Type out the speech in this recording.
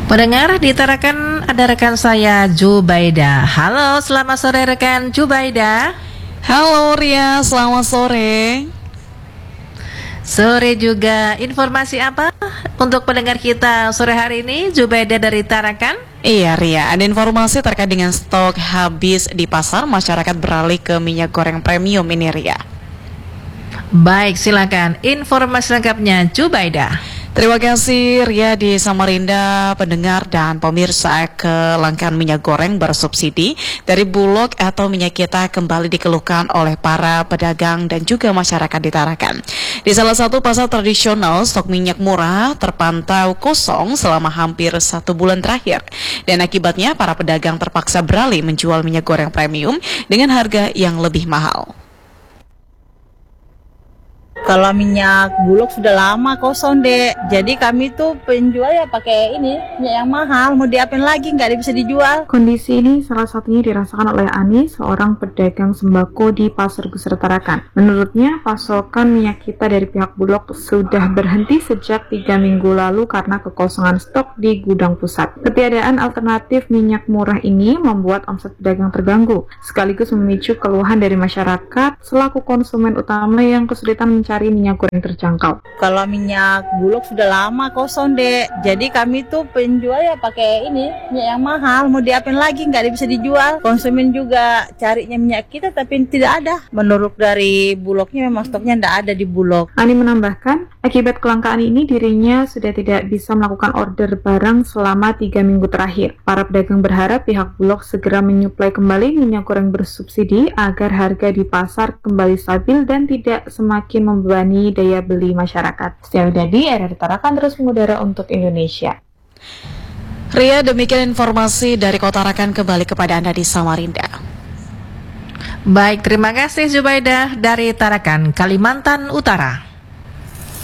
Pendengar, di Tarakan ada rekan saya Jubaida. Halo, selamat sore rekan Jubaida. Halo Ria, selamat sore. Sore juga. Informasi apa untuk pendengar kita sore hari ini, Jubaida dari Tarakan? Iya Ria, ada informasi terkait dengan stok habis di pasar, masyarakat beralih ke minyak goreng premium ini Ria. Baik, silakan informasi lengkapnya Jubaida. Terima kasih Ria di Samarinda, pendengar dan pemirsa. Kelangkaan minyak goreng bersubsidi dari Bulog atau minyak kita kembali dikeluhkan oleh para pedagang dan juga masyarakat di Tarakan. Di salah satu pasar tradisional, stok minyak murah terpantau kosong selama hampir 1 bulan terakhir. Dan akibatnya para pedagang terpaksa beralih menjual minyak goreng premium dengan harga yang lebih mahal. Kalau minyak bulog sudah lama kosong dek, jadi kami tuh penjual ya pakai ini minyak yang mahal, mau diapain lagi nggak bisa dijual. Kondisi ini salah satunya dirasakan oleh Ani, seorang pedagang sembako di Pasar Besar Tarakan. Menurutnya, pasokan minyak kita dari pihak Bulog sudah berhenti sejak 3 minggu lalu karena kekosongan stok di gudang pusat. Ketiadaan alternatif minyak murah ini membuat omset pedagang terganggu, sekaligus memicu keluhan dari masyarakat selaku konsumen utama yang kesulitan mencari minyak goreng terjangkau. Kalau minyak bulog sudah lama kosong dek, jadi kami tuh penjual ya pakai ini minyak yang mahal, mau diapain lagi nggak bisa dijual. Konsumen juga carinya minyak kita tapi tidak ada. Menurut dari bulognya memang stoknya tidak ada di bulog. Ani menambahkan, akibat kelangkaan ini dirinya sudah tidak bisa melakukan order barang selama 3 minggu terakhir. Para pedagang berharap pihak Bulog segera menyuplai kembali minyak goreng bersubsidi agar harga di pasar kembali stabil dan tidak semakin membebani daya beli masyarakat. Setia Widadi, RRI Tarakan terus mengudara untuk Indonesia. Ria, demikian informasi dari Kota Tarakan, kembali kepada Anda di Samarinda. Baik, terima kasih Jubaida dari Tarakan, Kalimantan Utara.